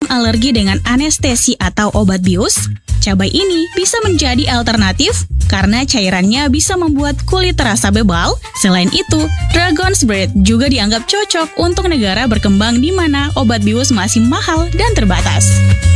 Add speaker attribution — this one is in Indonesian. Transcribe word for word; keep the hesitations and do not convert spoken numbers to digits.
Speaker 1: alergi dengan anestesi atau obat bius, cabai ini bisa menjadi alternatif karena cairannya bisa membuat kulit terasa bebal. Selain itu, Dragon's Breath juga dianggap cocok untuk negara berkembang di mana obat bius masih mahal dan terbatas.